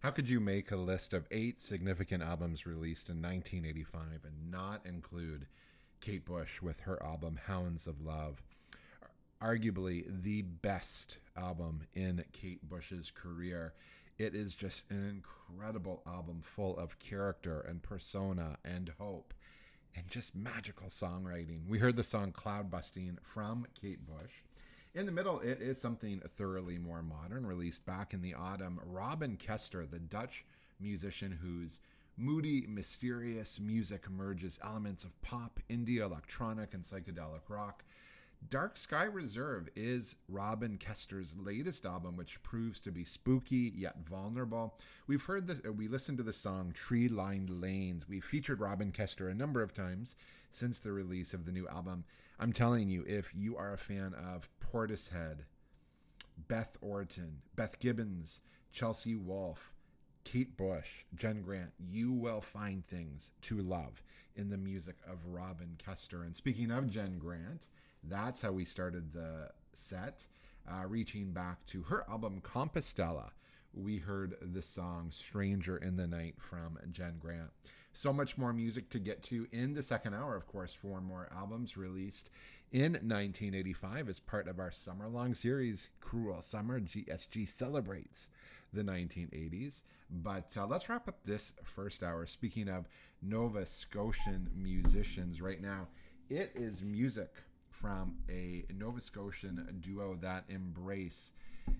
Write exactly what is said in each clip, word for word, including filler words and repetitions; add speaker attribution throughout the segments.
Speaker 1: How could you make a list of eight significant albums released in nineteen eighty-five and not include Kate Bush with her album Hounds of Love? Arguably the best album in Kate Bush's career. It is just an incredible album full of character and persona and hope and just magical songwriting. We heard the song Cloud Busting from Kate Bush. In the middle, it is something thoroughly more modern, released back in the autumn. Robin Kester, the Dutch musician whose moody, mysterious music merges elements of pop, indie, electronic, and psychedelic rock. Dark Sky Reserve is Robin Kester's latest album, which proves to be spooky yet vulnerable. We've heard this, we listened to the song Tree Lined Lanes. We've featured Robin Kester a number of times since the release of the new album. I'm telling you, if you are a fan of Portishead, Beth Orton, Beth Gibbons, Chelsea Wolfe, Kate Bush, Jen Grant, you will find things to love in the music of Robin Kester. And speaking of Jen Grant, that's how we started the set, uh, reaching back to her album Compostela. We heard the song Stranger in the Night from Jen Grant. So much more music to get to in the second hour, of course. Four more albums released in nineteen eighty-five as part of our summer-long series, Cruel Summer. G S G celebrates the nineteen eighties. But uh, let's wrap up this first hour. Speaking of Nova Scotian musicians right now, it is music from a Nova Scotian duo that embrace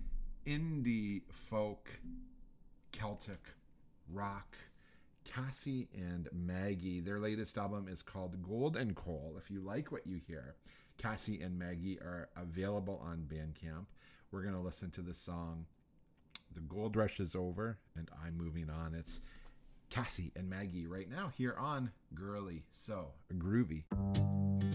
Speaker 1: indie folk, Celtic rock. Cassie and Maggie, their latest album is called Gold and Coal. If you like what you hear, Cassie and Maggie are available on Bandcamp. We're going to listen to the song The Gold Rush is Over and I'm Moving On. It's Cassie and Maggie right now here on Girly So Groovy.